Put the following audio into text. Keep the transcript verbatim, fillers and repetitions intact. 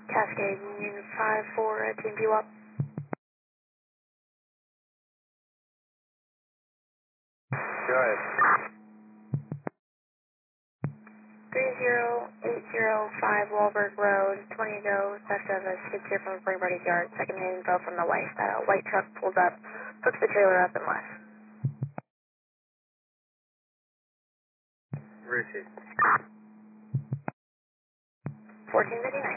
Cascade Union five four, uh, Team P W A P. Go ahead. three zero eight zero five Wahlberg Road, twenty ago, left of a skid steer from Everybody's Yard. Second hand info from the wife. That a white truck pulled up, hooks the trailer up and left. Received. fourteen fifty-nine.